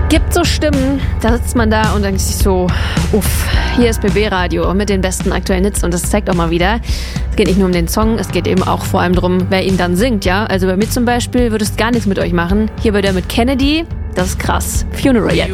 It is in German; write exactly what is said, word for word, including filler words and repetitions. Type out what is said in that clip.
Gibt so Stimmen, da sitzt man da und denkt sich so, uff, hier ist B B-Radio mit den besten aktuellen Hits und das zeigt auch mal wieder, es geht nicht nur um den Song, es geht eben auch vor allem darum, wer ihn dann singt, ja. Also bei mir zum Beispiel würde es gar nichts mit euch machen. Hier bei der mit Kennedy, das ist krass. Funeral jetzt.